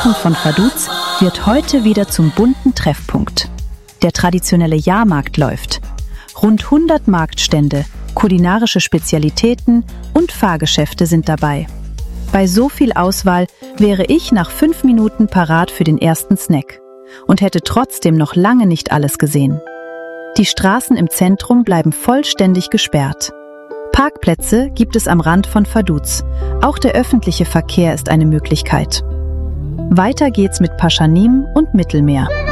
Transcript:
Zentrum von Vaduz wird heute wieder zum bunten Treffpunkt. Der traditionelle Jahrmarkt läuft. Rund 100 Marktstände, kulinarische Spezialitäten und Fahrgeschäfte sind dabei. Bei so viel Auswahl wäre ich nach 5 Minuten parat für den ersten Snack und hätte trotzdem noch lange nicht alles gesehen. Die Straßen im Zentrum bleiben vollständig gesperrt. Parkplätze gibt es am Rand von Vaduz. Auch der öffentliche Verkehr ist eine Möglichkeit. Weiter geht's mit Paschanim und Mittelmeer.